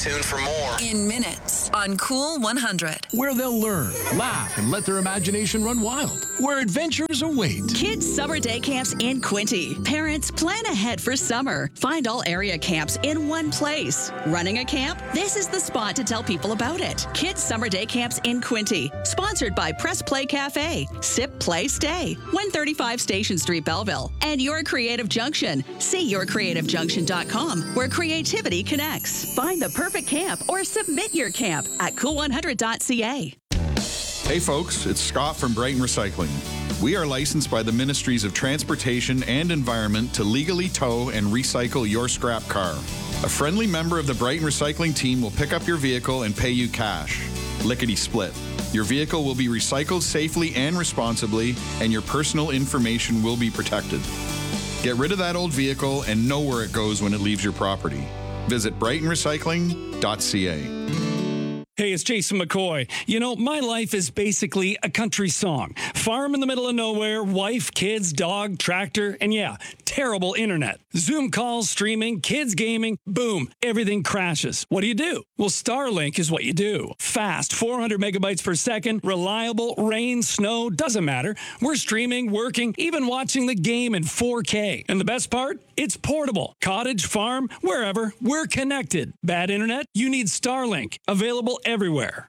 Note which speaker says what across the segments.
Speaker 1: tuned for more
Speaker 2: in minutes on Cool 100.
Speaker 3: Where they'll learn, laugh, and let their imagination run wild. Where adventures await.
Speaker 4: Kids Summer Day Camps in Quinte. Parents, plan ahead for summer. Find all area camps in one place. Running a camp? This is the spot to tell people about it. Kids Summer Day Camps in Quinte. Sponsored by Press Play Cafe. Sip, Play, Stay. 135 Station Street, Belleville. And Your Creative Junction. See yourcreativejunction.com, where creativity connects. Find the perfect camp or submit your camp at cool100.ca.
Speaker 5: Hey folks, it's Scott from Brighton Recycling. We are licensed by the Ministries of Transportation and Environment to legally tow and recycle your scrap car. A friendly member of the Brighton Recycling team will pick up your vehicle and pay you cash. Lickety split. Your vehicle will be recycled safely and responsibly, and your personal information will be protected. Get rid of that old vehicle and know where it goes when it leaves your property. Visit brightonrecycling.ca.
Speaker 6: Hey, it's Jason McCoy. You know, my life is basically a country song. Farm in the middle of nowhere, wife, kids, dog, tractor, and yeah, terrible internet. Zoom calls, streaming, kids gaming, boom, everything crashes. What do? Well, Starlink is what you do. Fast, 400 megabytes per second, reliable, rain, snow, doesn't matter. We're streaming, working, even watching the game in 4K. And the best part? It's portable. Cottage, farm, wherever, we're connected. Bad internet? You need Starlink. Available everywhere.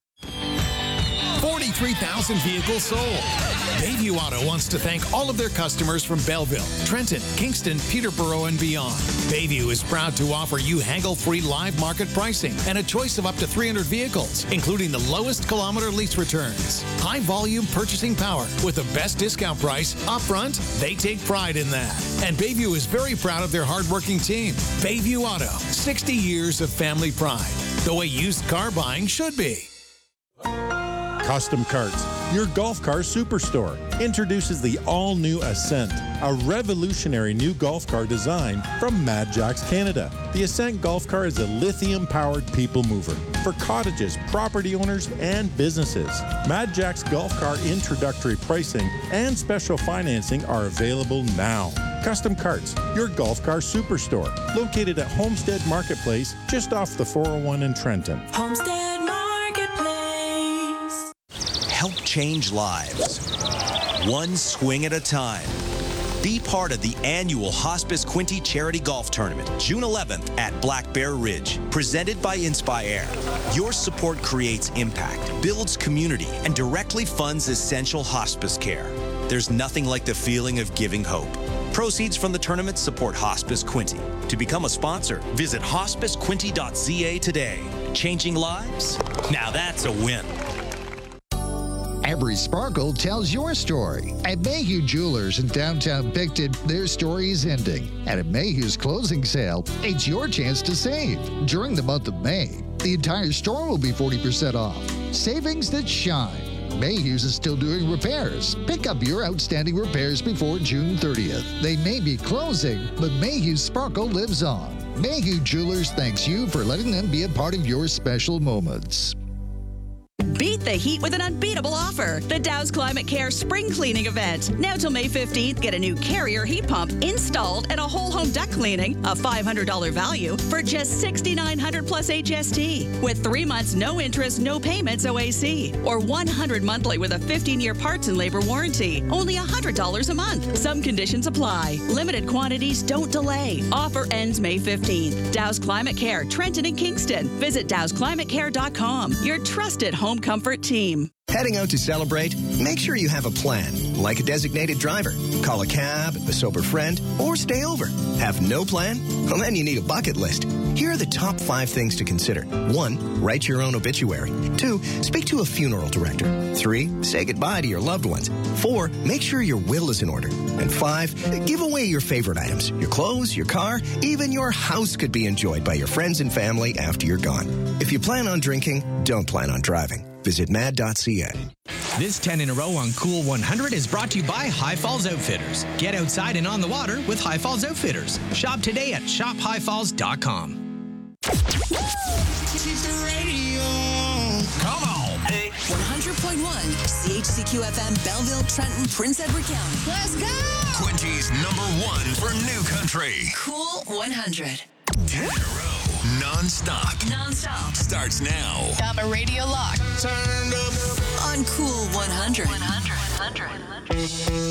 Speaker 3: 43,000 vehicles sold. Bayview Auto wants to thank all of their customers from Belleville, Trenton, Kingston, Peterborough, and beyond. Bayview is proud to offer you haggle-free live market pricing and a choice of up to 300 vehicles, including the lowest kilometer lease returns. High-volume purchasing power with the best discount price upfront. They take pride in that. And Bayview is very proud of their hardworking team. Bayview Auto, 60 years of family pride. The way used car buying should be.
Speaker 7: Custom Carts, your golf car superstore, introduces the all-new Ascent, a revolutionary new golf car design from Mad Jacks Canada. The Ascent golf car is a lithium-powered people mover for cottages, property owners, and businesses. Mad Jacks golf car introductory pricing and special financing are available now. Custom Carts, your golf car superstore, located at Homestead Marketplace, just off the 401 in Trenton.
Speaker 2: Homestead Marketplace.
Speaker 8: Help change lives, one swing at a time. Be part of the annual Hospice Quinte Charity Golf Tournament, June 11th at Black Bear Ridge, presented by Inspire. Your support creates impact, builds community, and directly funds essential hospice care. There's nothing like the feeling of giving hope. Proceeds from the tournament support Hospice Quinte. To become a sponsor, visit hospicequinte.ca today. Changing lives? Now that's a win.
Speaker 9: Every sparkle tells your story. At Mayhew Jewelers in downtown Picton, their story is ending. And at Mayhew's closing sale, it's your chance to save. During the month of May, the entire store will be 40% off. Savings that shine. Mayhew's is still doing repairs. Pick up your outstanding repairs before June 30th. They may be closing, but Mayhew's sparkle lives on. Mayhew Jewelers thanks you for letting them be a part of your special moments.
Speaker 4: Beat the heat with an unbeatable offer. The Dow's Climate Care Spring Cleaning Event. Now till May 15th, get a new Carrier heat pump installed and a whole home deck cleaning, a $500 value for just $6,900 plus HST. With 3 months, no interest, no payments OAC. Or $100 monthly with a 15-year parts and labor warranty. Only $100 a month. Some conditions apply. Limited quantities, don't delay. Offer ends May 15th. Dow's Climate Care, Trenton and Kingston. Visit dowsclimatecare.com. Your trusted home comfort team.
Speaker 10: Heading out to celebrate? Make sure you have a plan, like a designated driver. Call a cab, a sober friend, or stay over. Have no plan? Well, then you need a bucket list. Here are the top 5 things to consider. 1, write your own obituary. 2, speak to a funeral director. 3, say goodbye to your loved ones. 4, make sure your will is in order. And 5, give away your favorite items. Your clothes, your car, even your house could be enjoyed by your friends and family after you're gone. If you plan on drinking, don't plan on driving. Visit mad.ca.
Speaker 11: This 10 in a row on Cool 100 is brought to you by High Falls Outfitters. Get outside and on the water with High Falls Outfitters. Shop today at shophighfalls.com.
Speaker 3: Come on.
Speaker 2: Hey. 100.1 CHCQ-FM, Belleville, Trenton, Prince Edward County. Let's go!
Speaker 1: Quinte's #1 for new country.
Speaker 2: Cool 100.
Speaker 1: 10 in a row. non-stop.
Speaker 2: Non-stop.
Speaker 1: Starts now.
Speaker 2: Got my radio locked.
Speaker 1: Turned up.
Speaker 2: On Cool 100.